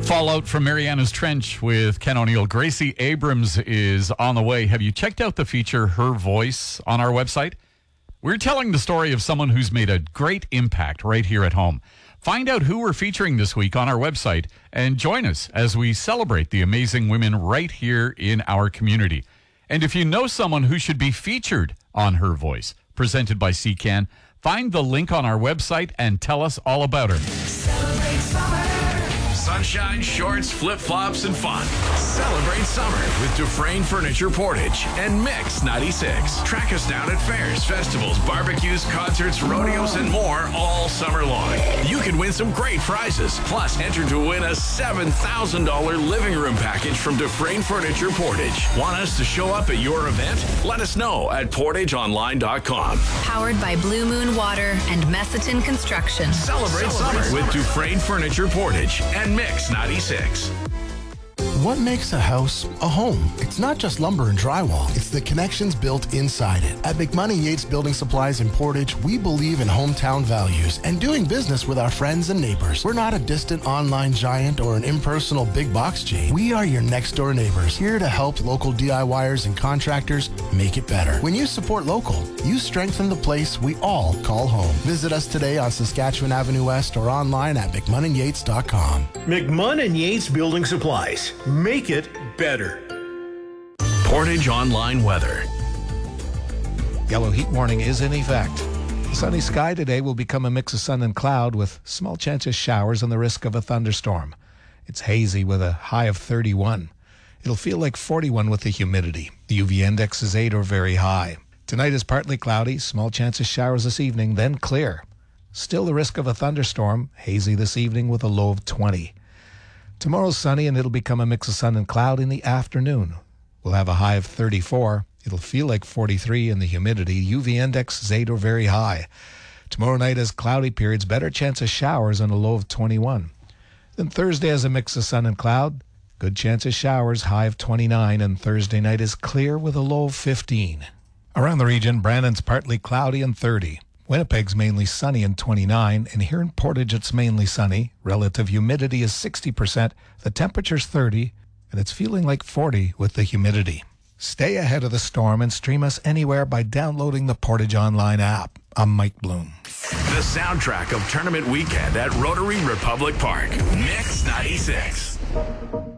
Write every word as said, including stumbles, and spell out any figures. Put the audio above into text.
Fallout from Mariana's Trench with Ken O'Neill. Gracie Abrams is on the way. Have you checked out the feature Her Voice on our website? We're telling the story of someone who's made a great impact right here at home. Find out who we're featuring this week on our website and join us as we celebrate the amazing women right here in our community. And if you know someone who should be featured on Her Voice, presented by C C A N, find the link on our website and tell us all about her. Celebrate summer. Sunshine, shorts, flip-flops, and fun. Celebrate summer with Dufresne Furniture Portage and Mix ninety-six. Track us down at fairs, festivals, barbecues, concerts, rodeos, and more all summer long. You can win some great prizes. Plus, enter to win a seven thousand dollars living room package from Dufresne Furniture Portage. Want us to show up at your event? Let us know at portage online dot com. Powered by Blue Moon Water and Messiton Construction. Celebrate, Celebrate summer with Dufresne Furniture Portage and Mix ninety-six. What makes a house a home? It's not just lumber and drywall. It's the connections built inside it. At McMoney Yates Building Supplies in Portage, we believe in hometown values and doing business with our friends and neighbors. We're not a distant online giant or an impersonal big box chain. We are your next door neighbors, here to help local DIYers and contractors make it better. When you support local, you strengthen the place we all call home. Visit us today on Saskatchewan Avenue West or online at mcmunn yates dot com. McMunn Yates Building Supplies. Make it better. Portage Online Weather. Yellow heat warning is in effect. The sunny sky today will become a mix of sun and cloud with small chance of showers and the risk of a thunderstorm. It's hazy with a high of thirty-one. It'll feel like forty-one with the humidity. The U V index is eight or very high. Tonight is partly cloudy, small chance of showers this evening, then clear. Still the risk of a thunderstorm, hazy this evening with a low of twenty. Tomorrow's sunny and it'll become a mix of sun and cloud in the afternoon. We'll have a high of thirty-four. It'll feel like forty-three in the humidity. U V index is eight or very high. Tomorrow night has cloudy periods, better chance of showers and a low of twenty-one. Then Thursday has a mix of sun and cloud. Good chance of showers, high of twenty-nine. And Thursday night is clear with a low of fifteen. Around the region, Brandon's partly cloudy and thirty. Winnipeg's mainly sunny and twenty-nine, and here in Portage it's mainly sunny. Relative humidity is sixty percent, the temperature's thirty, and it's feeling like forty with the humidity. Stay ahead of the storm and stream us anywhere by downloading the Portage Online app. I'm Mike Bloom. The soundtrack of tournament weekend at Rotary Republic Park. Mix ninety-six.